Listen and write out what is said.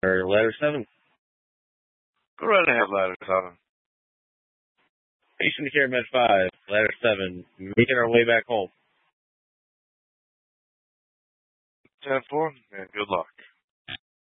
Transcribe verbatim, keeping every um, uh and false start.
Or ladder seven. Go right ahead, ladder seven. Station to Care Med five, ladder seven, making our way back home. ten four, and good luck.